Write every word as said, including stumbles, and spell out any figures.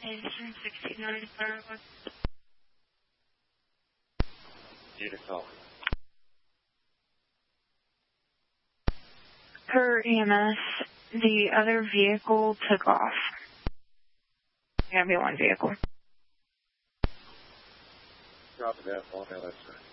Anderson sixty-nine Firewood. Beautiful. Per E M S, the other vehicle took off. Yeah, be one vehicle. Copy that. All that, that's right.